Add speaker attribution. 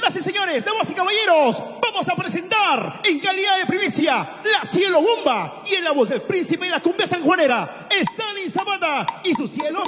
Speaker 1: Señoras y señores, damas y caballeros, vamos a presentar en calidad de primicia la Cielo Bomba y en la voz del príncipe de la cumbia sanjuanera, Stalin Zapata y su cielo.